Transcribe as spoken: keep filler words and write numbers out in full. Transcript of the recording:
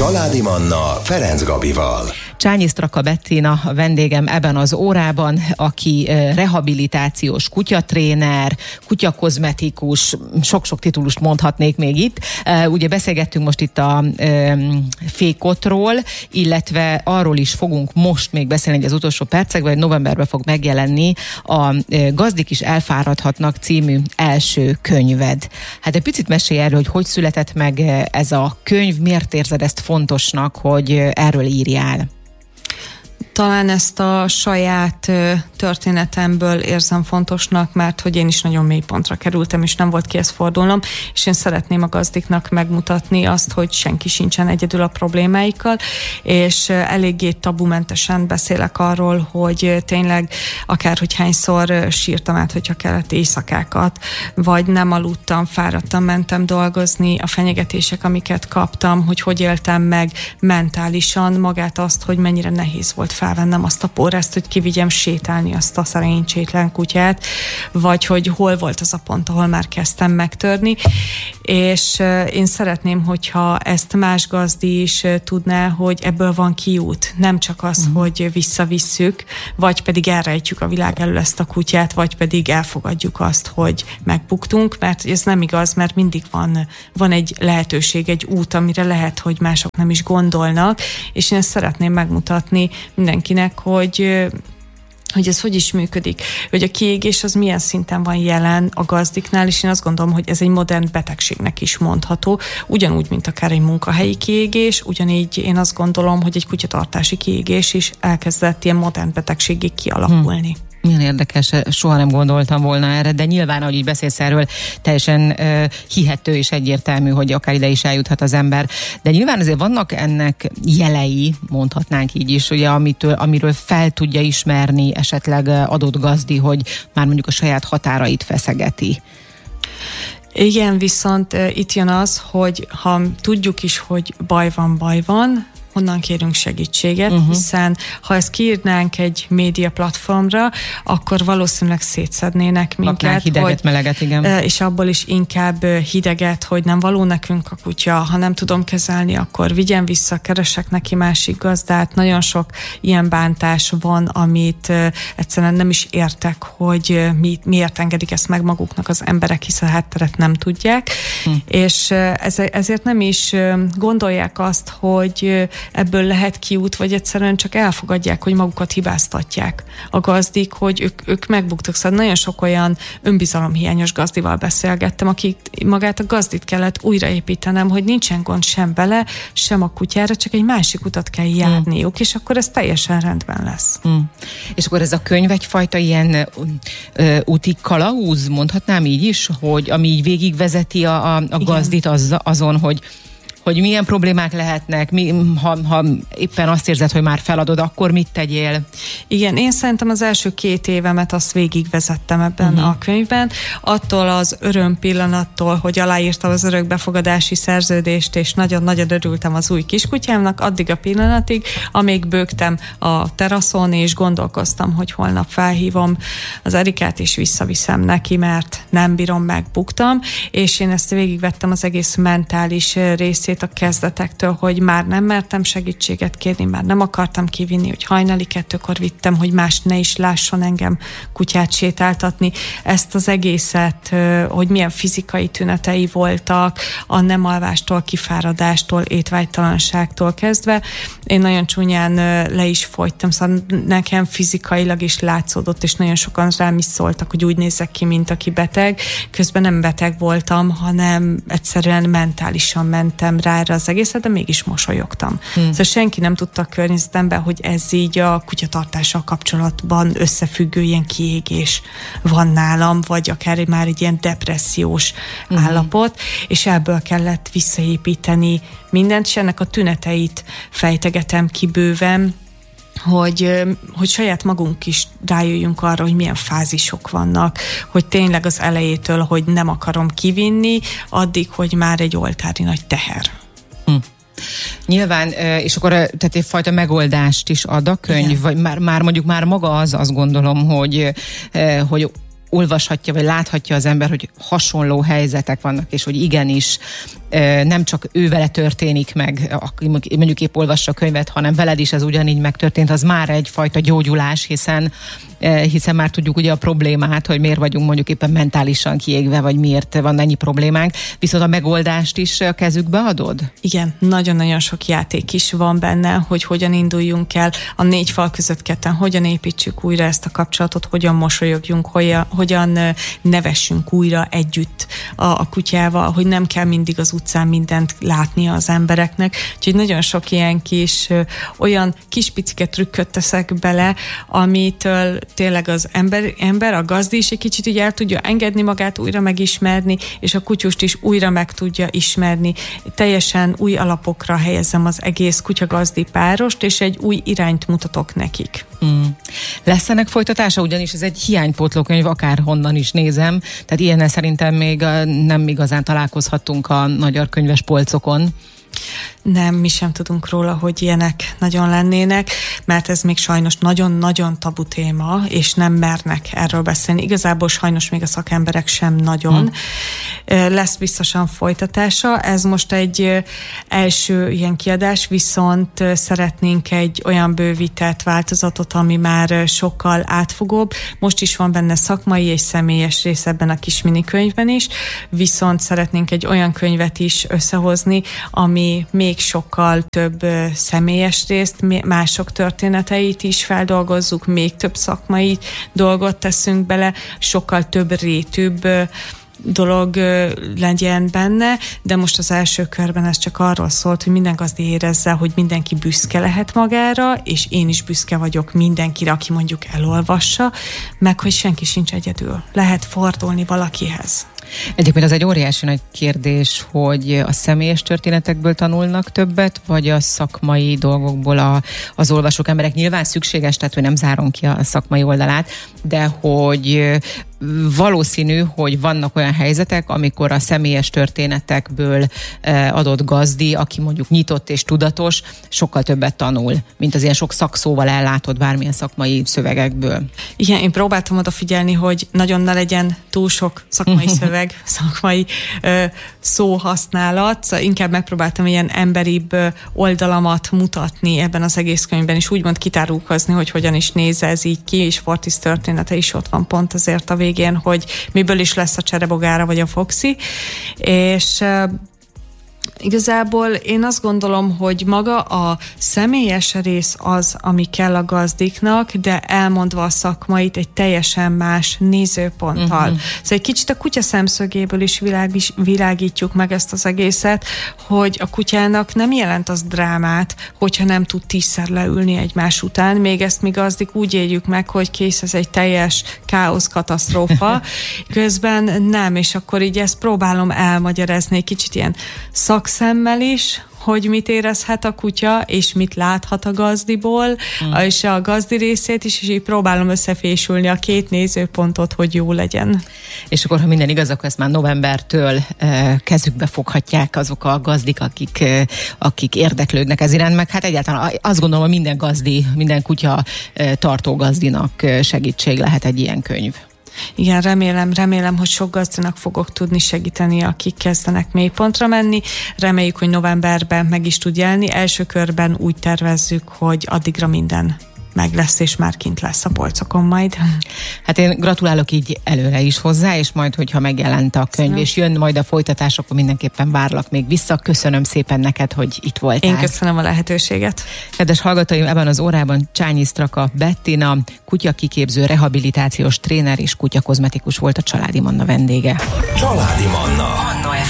Családi Manna Ferenc Gabival. Csányi Straka Bettina a vendégem ebben az órában, aki rehabilitációs kutyatréner, kutyakozmetikus, sok-sok titulust mondhatnék még itt. Ugye beszélgettünk most itt a fékotról, illetve arról is fogunk most még beszélni, hogy az utolsó percekben, hogy novemberben fog megjelenni a Gazdik is elfáradhatnak című első könyved. Hát egy picit mesélj erről, hogy hogy született meg ez a könyv, miért érzed ezt fontosnak, hogy erről írjál? Talán ezt a saját történetemből érzem fontosnak, mert hogy én is nagyon mély pontra kerültem, és nem volt kihez fordulnom, és én szeretném a gazdiknak megmutatni azt, hogy senki sincsen egyedül a problémáikkal, és eléggé tabumentesen beszélek arról, hogy tényleg akárhogy hányszor sírtam át, hogyha kellett éjszakákat, vagy nem aludtam, fáradtam, mentem dolgozni, a fenyegetések, amiket kaptam, hogy hogy éltem meg mentálisan magát azt, hogy mennyire nehéz volt felvennem azt a porrászt, hogy kivigyem sétálni azt a szerencsétlen kutyát, vagy hogy hol volt az a pont, ahol már kezdtem megtörni, és uh, én szeretném, hogyha ezt más gazdi is uh, tudná, hogy ebből van kiút. Nem csak az, uh-huh. hogy visszavisszük, vagy pedig elrejtjük a világ elől ezt a kutyát, vagy pedig elfogadjuk azt, hogy megbuktunk, mert ez nem igaz, mert mindig van, van egy lehetőség, egy út, amire lehet, hogy mások nem is gondolnak, és én ezt szeretném megmutatni mindenkinek, hogy hogy ez hogy is működik, hogy a kiégés az milyen szinten van jelen a gazdiknál, és én azt gondolom, hogy ez egy modern betegségnek is mondható, ugyanúgy, mint akár egy munkahelyi kiégés, ugyanígy én azt gondolom, hogy egy kutyatartási kiégés is elkezdett ilyen modern betegségig kialakulni. Hmm. Milyen érdekes, soha nem gondoltam volna erre, de nyilván, ahogy így beszélsz erről, teljesen uh, hihető és egyértelmű, hogy akár ide is eljuthat az ember. De nyilván azért vannak ennek jelei, mondhatnánk így is, ugye, amitől, amiről fel tudja ismerni esetleg adott gazdi, hogy már mondjuk a saját határait feszegeti. Igen, viszont uh, itt jön az, hogy ha tudjuk is, hogy baj van, baj van, honnan kérünk segítséget, uh-huh. hiszen ha ezt kiírnánk egy média platformra, akkor valószínűleg szétszednének minket. Kapnánk hideget, hogy, meleget, igen. És abból is inkább hideget, hogy nem való nekünk a kutya, ha nem tudom kezelni, akkor vigyen vissza, keresek neki másik gazdát. Nagyon sok ilyen bántás van, amit egyszerűen nem is értek, hogy mi, miért engedik ezt meg maguknak az emberek, hiszen a hátteret nem tudják, hm. és ezért nem is gondolják azt, hogy ebből lehet kiút, vagy egyszerűen csak elfogadják, hogy magukat hibáztatják a gazdik, hogy ők, ők megbuktak. Szóval nagyon sok olyan önbizalomhiányos gazdival beszélgettem, akik magát a gazdit kellett újraépítenem, hogy nincsen gond sem vele, sem a kutyára, csak egy másik utat kell járniuk, mm. és akkor ez teljesen rendben lesz. Mm. És akkor ez a könyv egyfajta ilyen ö, úti kalauz, mondhatnám így is, hogy ami így végigvezeti a, a, a gazdit az, azon, hogy hogy milyen problémák lehetnek, mi, ha, ha éppen azt érzed, hogy már feladod, akkor mit tegyél? Igen, én szerintem az első két évemet azt végigvezettem ebben uh-huh. a könyvben. Attól az öröm pillanattól, hogy aláírtam az örökbefogadási szerződést, és nagyon-nagyon örültem az új kiskutyámnak, addig a pillanatig, amíg bőgtem a teraszon, és gondolkoztam, hogy holnap felhívom az Erikát, és visszaviszem neki, mert nem bírom meg, buktam, és én ezt végigvettem az egész mentális részét a kezdetektől, hogy már nem mertem segítséget kérni, már nem akartam kivinni, hogy hajnali kettőkor vittem, hogy más ne is lásson engem kutyát sétáltatni. Ezt az egészet, hogy milyen fizikai tünetei voltak, a nem alvástól, kifáradástól, étvágytalanságtól kezdve. Én nagyon csúnyán le is fogytam, szóval nekem fizikailag is látszódott, és nagyon sokan rám is szóltak, hogy úgy nézek ki, mint aki beteg. Közben nem beteg voltam, hanem egyszerűen mentálisan mentem rá erre az egészet, de mégis mosolyogtam. Hmm. Szóval senki nem tudta a környezetemben, hogy ez így a kutyatartással kapcsolatban összefüggő ilyen kiégés van nálam, vagy akár már egy ilyen depressziós hmm. állapot, és ebből kellett visszaépíteni mindent, és ennek a tüneteit fejtegetem ki bőven, hogy, hogy saját magunk is rájöjjünk arra, hogy milyen fázisok vannak, hogy tényleg az elejétől, hogy nem akarom kivinni, addig, hogy már egy oltári nagy teher. Hm. Nyilván, és akkor tehát egyfajta megoldást is ad a könyv, igen. vagy már, már mondjuk már maga az, azt gondolom, hogy, hogy olvashatja, vagy láthatja az ember, hogy hasonló helyzetek vannak, és hogy igenis nem csak ő vele történik meg, mondjuk épp olvassa a könyvet, hanem veled is ez ugyanígy megtörtént, az már egyfajta gyógyulás, hiszen, hiszen már tudjuk ugye a problémát, hogy miért vagyunk mondjuk éppen mentálisan kiégve, vagy miért van ennyi problémánk, viszont a megoldást is a kezükbe adod? Igen, nagyon-nagyon sok játék is van benne, hogy hogyan induljunk el a négy fal között ketten, hogyan építsük újra ezt a kapcsolatot, hogyan mosolyogjunk, hogyan, hogyan nevessünk újra együtt a, a kutyával, hogy nem kell mindig az utcán mindent látnia az embereknek. Úgyhogy nagyon sok ilyen kis, ö, olyan kis picike trükköt teszek bele, amitől tényleg az ember, ember, a gazdi is egy kicsit így el tudja engedni magát, újra megismerni, és a kutyust is újra meg tudja ismerni. Teljesen új alapokra helyezem az egész kutya-gazdi párost, és egy új irányt mutatok nekik. Mm. Lesz ennek folytatása? Ugyanis ez egy hiánypótlókönyv, akárhonnan is nézem, tehát ilyennel szerintem még nem igazán találkozhattunk a magyar könyves polcokon. Nem, mi sem tudunk róla, hogy ilyenek nagyon lennének, mert ez még sajnos nagyon-nagyon tabu téma, és nem mernek erről beszélni. Igazából sajnos még a szakemberek sem nagyon. Hmm. Lesz biztosan folytatása. Ez most egy első ilyen kiadás, viszont szeretnénk egy olyan bővített változatot, ami már sokkal átfogóbb. Most is van benne szakmai és személyes rész ebben a kis minikönyvben is, viszont szeretnénk egy olyan könyvet is összehozni, ami még sokkal több személyes részt, mások történeteit is feldolgozzuk, még több szakmai dolgot teszünk bele, sokkal több rétűbb dolog legyen benne, de most az első körben ez csak arról szólt, hogy minden gazdi érezze, hogy mindenki büszke lehet magára, és én is büszke vagyok mindenkire, aki mondjuk elolvassa, meg hogy senki sincs egyedül. Lehet fordulni valakihez. Egyébként az egy óriási nagy kérdés, hogy a személyes történetekből tanulnak többet, vagy a szakmai dolgokból a, az olvasók, emberek. Nyilván szükséges, tehát hogy nem zárom ki a szakmai oldalát, de hogy valószínű, hogy vannak olyan helyzetek, amikor a személyes történetekből adott gazdi, aki mondjuk nyitott és tudatos, sokkal többet tanul, mint az ilyen sok szakszóval ellátott bármilyen szakmai szövegekből. Igen, én próbáltam odafigyelni, hogy nagyon ne legyen túl sok szakmai szöveg, szakmai ö, szóhasználat, szóval inkább megpróbáltam ilyen emberibb oldalamat mutatni ebben az egész könyvben, és úgymond kitárulkozni, hogy hogyan is néz ez így ki, és Fortis története is ott van pont azért a végén, hogy miből is lesz a cserebogára vagy a Foxy, és uh, igazából én azt gondolom, hogy maga a személyes rész az, ami kell a gazdiknak, de elmondva a szakmait egy teljesen más nézőponttal. Uh-huh. Szóval egy kicsit a kutya szemszögéből is világ, világítjuk meg ezt az egészet, hogy a kutyának nem jelent az drámát, hogyha nem tud tízszer leülni egymás után. Még ezt mi gazdik úgy éljük meg, hogy kész, ez egy teljes káosz, katasztrófa. Közben nem, és akkor így ezt próbálom elmagyarázni egy kicsit ilyen szakszemmel is, hogy mit érezhet a kutya, és mit láthat a gazdiból, mm. és a gazdi részét is, és így próbálom összefésülni a két nézőpontot, hogy jó legyen. És akkor, ha minden igaz, akkor ezt már novembertől e, kezükbe foghatják azok a gazdik, akik, e, akik érdeklődnek ez iránt, meg hát egyáltalán azt gondolom, hogy minden gazdi, minden kutya e, tartó gazdinak segítség lehet egy ilyen könyv. Igen, remélem, remélem, hogy sok gazdinak fogok tudni segíteni, akik kezdenek mélypontra menni. Reméljük, hogy novemberben meg is tud jelenni. Első körben úgy tervezzük, hogy addigra minden meg lesz, és már kint lesz a polcokon majd. Hát én gratulálok így előre is hozzá, és majd, hogyha megjelent a könyv, köszönöm. És jön majd a folytatás, akkor mindenképpen várlak még vissza. Köszönöm szépen neked, hogy itt voltál. Én köszönöm a lehetőséget. Kedves hallgatóim, ebben az órában Csányi Straka Bettina, kutyakiképző, rehabilitációs tréner és kutyakozmetikus volt a Családi Manna vendége. Családi Manna.